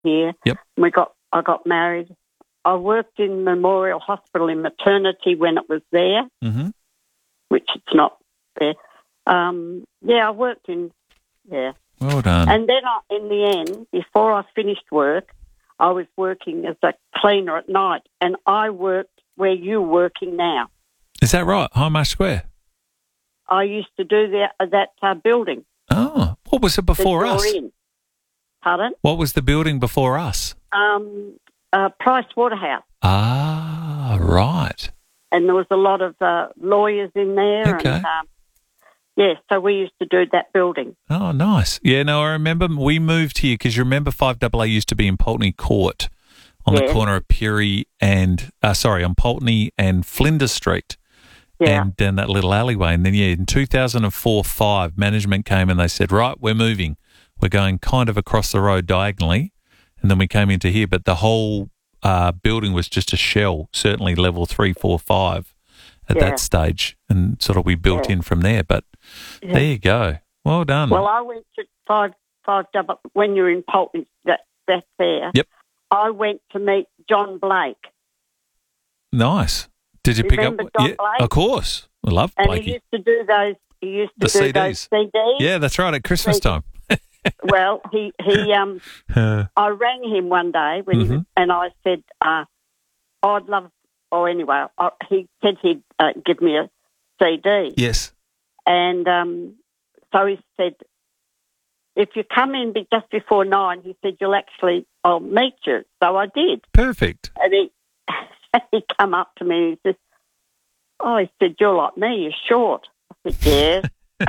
here. Yep. I got married. I worked in Memorial Hospital in maternity when it was there, which it's not there. I worked in there. Well done. And then in the end, before I finished work, I was working as a cleaner at night, and I worked where you're working now. Is that right? High Marsh Square? I used to do that building. Oh, what was it before us? Pardon? What was the building before us? Price Waterhouse. Ah, right. And there was a lot of lawyers in there. Okay. And, so we used to do that building. Oh, nice. Yeah, no, I remember we moved here because you remember 5AA used to be in Pulteney Court on the corner of Peary and, on Pulteney and Flinders Street. Yeah. And down that little alleyway. And then, in 2004-5, management came and they said, right, we're moving. We're going kind of across the road diagonally. And then we came into here, but the whole building was just a shell, certainly level 3, 4, 5 at that stage. And sort of we built in from there. But there you go. Well done. Well, I went to 5AA when you're in Pulteney, that's there. Yep. I went to meet John Blake. Nice. Did you pick up? John Blake? Of course. I love Blakey. And he used to do those. He used to do those CDs. Yeah, that's right. At Christmas time. Well, he I rang him one day and I said, I'd love. Or anyway, he said he'd give me a CD. Yes. And so he said, if you come in just before 9, he said, I'll meet you. So I did. Perfect. And he come up to me and he said, he said, you're like me, you're short. I said, yeah.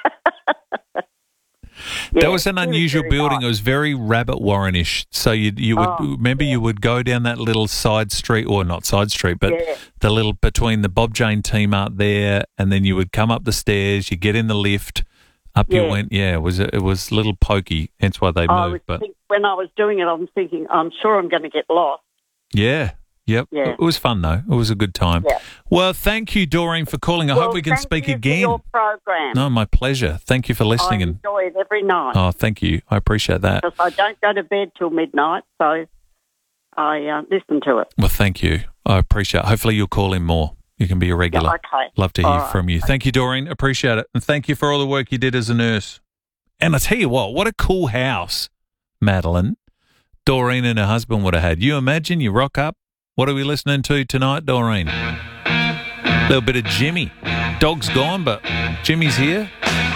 That was an unusual building. Nice. It was very Rabbit Warren-ish. So you would remember you would go down that little side street, or not side street, but the little between the Bob Jane team out there, and then you would come up the stairs. You get in the lift, up you went. Yeah, it was a little pokey. Hence why they moved. But when I was doing it, I'm thinking, I'm sure I'm going to get lost. Yeah. Yep. Yeah. It was fun, though. It was a good time. Yeah. Well, thank you, Doreen, for calling. I hope we can speak again. For your program. No, my pleasure. Thank you for listening. I enjoy it every night. Oh, thank you. I appreciate that. Because I don't go to bed till midnight, so I listen to it. Well, thank you. I appreciate it. Hopefully you'll call in more. You can be a regular. Yeah, okay. Love to hear from you. Thank you, Doreen. Appreciate it. And thank you for all the work you did as a nurse. And I tell you what a cool house, Madeline, Doreen and her husband would have had. You imagine you rock up. What are we listening to tonight, Doreen? A little bit of Jimmy. Dog's gone, but Jimmy's here.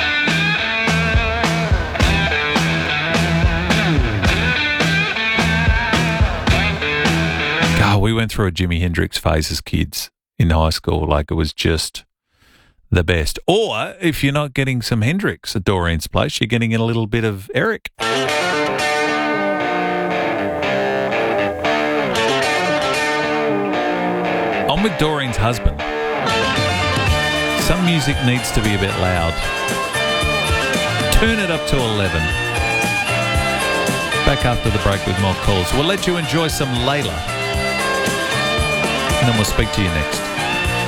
God, we went through a Jimi Hendrix phase as kids in high school. Like, it was just the best. Or if you're not getting some Hendrix at Doreen's place, you're getting a little bit of Eric. I'm with Doreen's husband. Some music needs to be a bit loud. Turn it up to 11. Back after the break with more calls. We'll let you enjoy some Layla. And then we'll speak to you next.